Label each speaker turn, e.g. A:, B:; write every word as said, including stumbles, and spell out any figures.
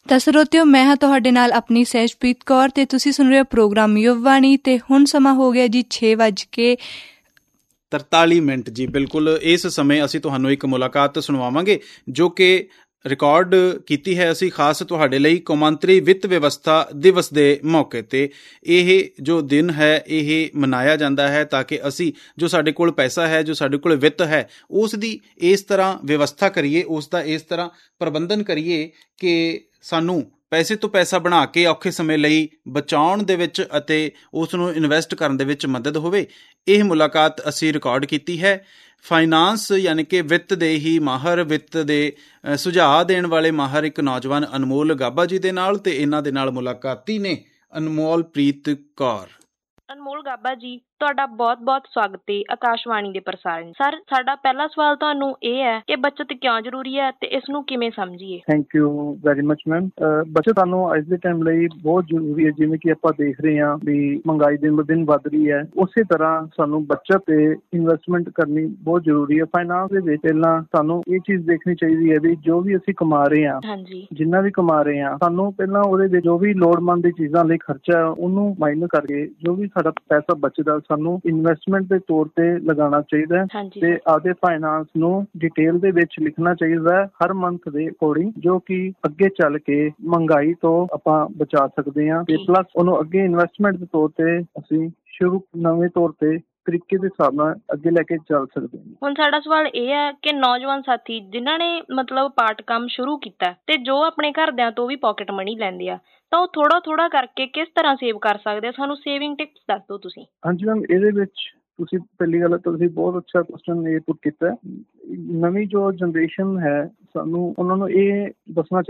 A: ਤਾਂ ਸਰੋਤਿਓ, ਮੈਂ ਹਾਂ ਤੁਹਾਡੇ ਨਾਲ ਆਪਣੀ ਸਹਿਜਪ੍ਰੀਤ ਕੌਰ ਤੇ ਤੁਸੀਂ ਸੁਣ ਰਹੇ ਹੋ ਪ੍ਰੋਗਰਾਮ ਯੁਵਵਾਣੀ। ਤੇ ਹੁਣ ਸਮਾਂ ਹੋ ਗਿਆ ਜੀ ਛੇ ਵੱਜ ਕੇ
B: ਤਰਤਾਲੀ ਮਿੰਟ ਜੀ। ਬਿਲਕੁਲ ਇਸ ਸਮੇਂ ਅਸੀਂ ਤੁਹਾਨੂੰ ਇੱਕ ਮੁਲਾਕਾਤ ਸੁਣਵਾਵਾਂਗੇ ਜੋ ਕਿ ਰਿਕਾਰਡ ਕੀਤੀ ਹੈ ਅਸੀਂ ਖਾਸ ਤੁਹਾਡੇ ਲਈ ਕੌਮਾਂਤਰੀ ਵਿੱਤ ਵਿਵਸਥਾ ਦਿਵਸ ਦੇ ਮੌਕੇ ਤੇ। ਇਹ ਜੋ ਦਿਨ ਹੈ ਇਹ ਮਨਾਇਆ ਜਾਂਦਾ ਹੈ ਤਾਂ ਕਿ ਅਸੀਂ ਜੋ ਸਾਡੇ ਕੋਲ ਪੈਸਾ ਹੈ, ਜੋ ਸਾਡੇ ਕੋਲ ਵਿੱਤ ਹੈ, ਉਸ ਦੀ ਇਸ ਤਰ੍ਹਾਂ ਵਿਵਸਥਾ ਕਰੀਏ, ਉਸ ਦਾ ਇਸ ਤਰ੍ਹਾਂ ਪ੍ਰਬੰਧਨ ਕਰੀਏ ਕਿ ਸਾਨੂੰ ਪੈਸੇ ਤੋਂ ਪੈਸਾ ਬਣਾ ਕੇ ਔਖੇ ਸਮੇਂ ਲਈ ਬਚਾਉਣ ਦੇ ਵਿੱਚ ਅਤੇ ਉਸ ਨੂੰ ਇਨਵੈਸਟ ਕਰਨ ਦੇ ਵਿੱਚ ਮਦਦ ਹੋਵੇ। ਇਹ ਮੁਲਾਕਾਤ ਅਸੀਂ ਰਿਕਾਰਡ ਕੀਤੀ ਹੈ ਫਾਈਨਾਂਸ ਯਾਨੀ ਕਿ ਵਿੱਤ ਦੇ ਹੀ ਮਾਹਰ, ਵਿੱਤ ਦੇ ਸੁਝਾਅ ਦੇਣ ਵਾਲੇ ਮਾਹਰ ਇੱਕ ਨੌਜਵਾਨ ਅਨਮੋਲ ਗਾਬਾ ਜੀ ਦੇ ਨਾਲ, ਤੇ ਇਹਨਾਂ ਦੇ ਨਾਲ ਮੁਲਾਕਾਤੀ ਨੇ ਅਨਮੋਲ ਪ੍ਰੀਤ ਕੌਰ।
C: ਅਨਮੋਲ ਗਾਬਾ ਜੀ, ਤੁਹਾਡਾ ਬਹੁਤ ਬਹੁਤ ਸਵਾਗਤ ਹੈ ਆਕਾਸ਼ਵਾਣੀ ਦੇ ਪ੍ਰਸਾਰਣ। ਸਰ, ਸਾਡਾ ਪਹਿਲਾ ਸਵਾਲ ਤੁਹਾਨੂੰ ਇਹ ਹੈ ਕਿ ਬੱਚਤ ਕਿਉਂ ਜ਼ਰੂਰੀ ਹੈ ਤੇ ਇਸ ਨੂੰ ਕਿਵੇਂ ਸਮਝੀਏ?
D: Thank you very much ma'am. ਬੱਚਤ ਸਾਨੂੰ ਅੱਜ ਦੇ ਟਾਈਮ ਲਈ ਬਹੁਤ ਜ਼ਰੂਰੀ ਹੈ। ਜਿਵੇਂ ਕਿ ਆਪਾਂ ਦੇਖ ਰਹੇ ਹਾਂ ਵੀ ਮਹਿੰਗਾਈ ਦਿਨ ਬ ਦਿਨ ਵੱਧ ਰਹੀ ਹੈ, ਉਸੇ ਤਰ੍ਹਾਂ ਸਾਨੂੰ ਬੱਚਤ ਤੇ ਇਨਵੈਸਟਮੈਂਟ ਕਰਨੀ ਬਹੁਤ ਜ਼ਰੂਰੀ ਹੈ। ਫਾਈਨਾਂਸ ਦੇ ਵਿੱਚ ਪਹਿਲਾਂ ਸਾਨੂੰ ਇਹ ਚੀਜ਼ ਦੇਖਣੀ ਚਾਹੀਦੀ ਹੈ ਵੀ ਜੋ ਵੀ ਅਸੀਂ ਕਮਾ ਰਹੇ ਹਾਂ,
C: ਹਾਂਜੀ,
D: ਜਿੰਨਾ ਵੀ ਕਮਾ ਰਹੇ ਹਾਂ, ਸਾਨੂੰ ਪਹਿਲਾਂ ਉਹਦੇ ਵਿੱਚ ਜੋ ਵੀ ਲੋੜਮੰਦ ਦੀ ਚੀਜ਼ਾਂ ਲਈ ਖਰਚਾ ਉਹਨੂੰ ਮਾਈਨਸ ਕਰਕੇ ਜੋ ਵੀ ਸਾਡਾ ਪੈਸਾ ਬਚਦਾ ਸਾਨੂੰ ਇਨਵੈਸਟਮੈਂਟ ਦੇ ਤੌਰ ਤੇ ਲਗਾਉਣਾ ਚਾਹੀਦਾ ਹੈ ਤੇ ਆਪਦੇ ਫਾਈਨਾਂਸ ਨੂੰ ਡਿਟੇਲ ਦੇ ਵਿੱਚ ਲਿਖਣਾ ਚਾਹੀਦਾ ਹੈ ਹਰ ਮੰਥ ਦੇ ਅਕੋਰਡਿੰਗ, ਜੋ ਕਿ ਅੱਗੇ ਚੱਲ ਕੇ ਮਹਿੰਗਾਈ ਤੋਂ ਆਪਾਂ ਬਚਾ ਸਕਦੇ ਹਾਂ ਤੇ ਪਲੱਸ ਉਹਨੂੰ ਅੱਗੇ ਇਨਵੈਸਟਮੈਂਟ ਦੇ ਤੌਰ ਤੇ ਅਸੀਂ ਸ਼ੁਰੂ ਨਵੇਂ ਤੌਰ ਤੇ ਤਰੀਕੇ ਦੇ ਹਿਸਾਬ ਨਾਲ ਅੱਗੇ ਲੈ ਕੇ ਚੱਲ ਸਕਦੇ ਹਾਂ।
C: ਹੁਣ ਸਾਡਾ ਸਵਾਲ ਇਹ ਹੈ ਕਿ ਨੌਜਵਾਨ ਸਾਥੀ ਜਿਨ੍ਹਾਂ ਨੇ ਮਤਲਬ ਪਾਰਟ ਕੰਮ ਸ਼ੁਰੂ ਕੀਤਾ ਤੇ ਜੋ ਆਪਣੇ ਘਰਦਿਆਂ ਤੋਂ ਵੀ ਪਾਕਟ ਮਨੀ ਲੈਂਦੇ ਆ, ਤਾਂ ਉਹ ਥੋੜਾ ਥੋੜਾ ਕਰਕੇ ਕਿਸ ਤਰ੍ਹਾਂ ਸੇਵ ਕਰ ਸਕਦੇ ਆ? ਸਾਨੂੰ ਸੇਵਿੰਗ ਟਿਪਸ ਦੱਸ ਦਿਓ ਤੁਸੀਂ।
D: ਹਾਂਜੀ ਮੈਮ, ਇਹਦੇ ਵਿੱਚ ਤੁਸੀਂ ਪਹਿਲੀ ਗੱਲ ਤੁਸੀਂ ਬਹੁਤ ਅੱਛਾ ਕੁਐਸਚਨ ਇਹ ਪੁੱਟ ਕੀਤਾ। ਨਵੀਂ ਜੋ ਜਨਰੇਸ਼ਨ ਹੈ ਸਾਨੂੰ ਉਹਨਾਂ ਨੂੰ ਇਹ ਦੱਸਣਾ